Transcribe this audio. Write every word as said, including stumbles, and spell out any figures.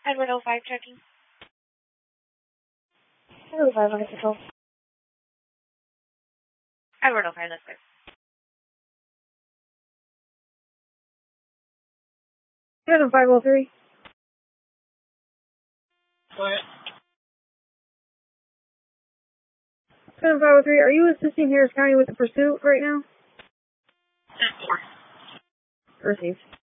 Edward oh five checking. Edward oh five on control. Edward oh five, that's good. seven five oh three. Go ahead. seven five oh three, are you assisting Harris County with the pursuit right now? ten four. Received.